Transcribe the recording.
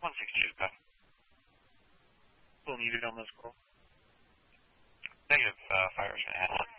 162, copy. Still needed on this call. Negative, fire's going to handle it.